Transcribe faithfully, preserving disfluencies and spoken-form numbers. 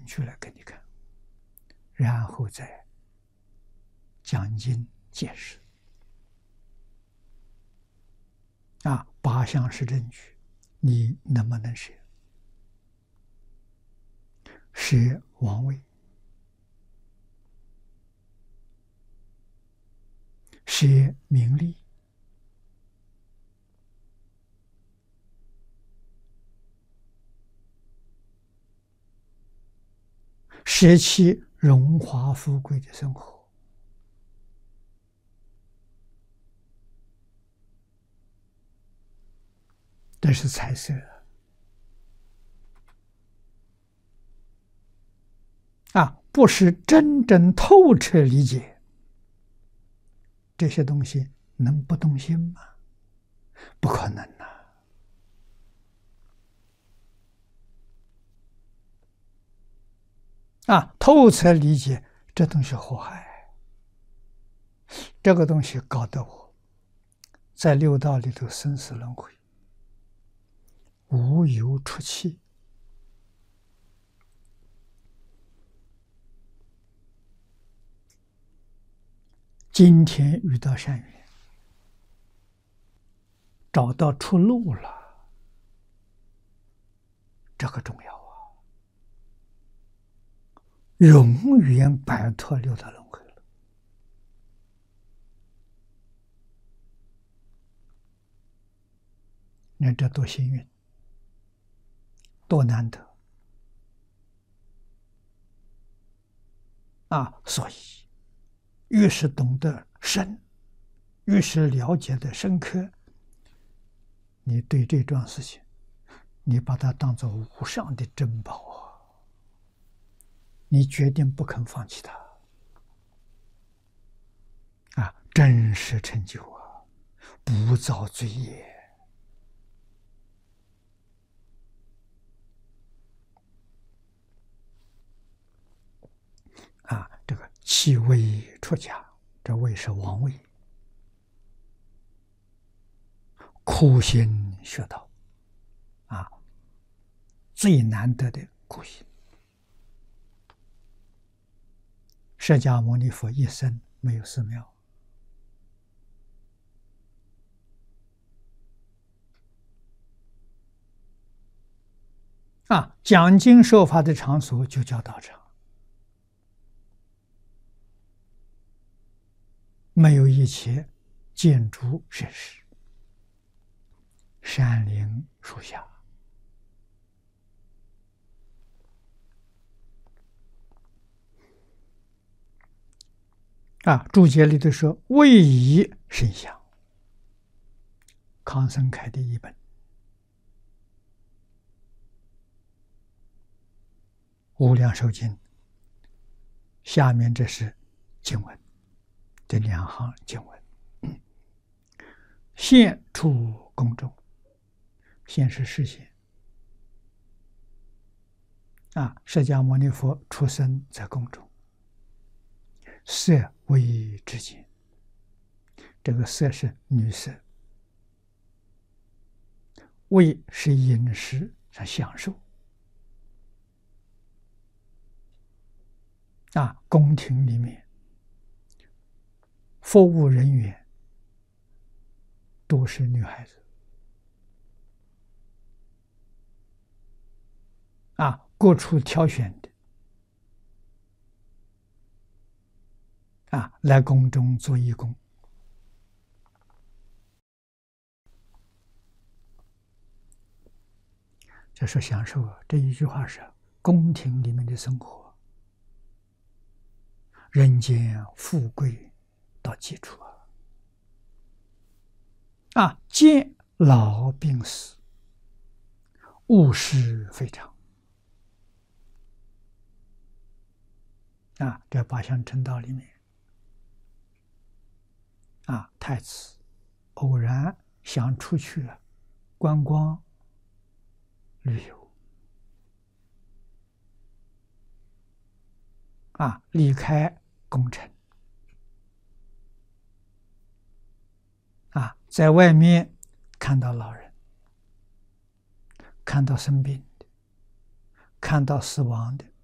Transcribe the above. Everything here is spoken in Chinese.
据来给你看，然后再讲经解释。啊，八项是证据，你能不能舍？舍王位，舍名利，舍弃荣华富贵的生活，这是财色。啊，不是真正透彻理解这些东西，能不动心吗？不可能呐！啊，透彻理解这东西祸害，这个东西搞得我在六道里头生死轮回，无有出气。今天遇到善缘，找到出路了，这个重要啊！永远摆脱六道轮回了。你看这多幸运，多难得啊！所以越是懂得深，越是了解的深刻，你对这桩事情，你把它当作无上的珍宝啊！你决定不肯放弃它啊！真实成就啊，不造罪业啊！这个弃位出家，这位是王位，苦心学道啊，最难得的苦心。释迦牟尼佛一生没有寺庙啊，讲经说法的场所就叫道场，没有一切建筑设施，山林树下啊。注解里头说：“位移圣像。”康生开的译本。无量寿经下面这是经文，这两行经文。现出宫中，现是示现啊，释迦牟尼佛出生在宫中，色为之见，这个色是女色，味是饮食是享受啊，宫廷里面服务人员都是女孩子啊，各处挑选的啊，来宫中做义工。这是享受啊！这一句话是宫廷里面的生活，人间富贵到基础啊！啊，见老病死，物是非常啊！这八相成道里面啊，太子偶然想出去观光旅游啊，离开宫城啊，在外面看到老人，看到生病的，看到死亡的，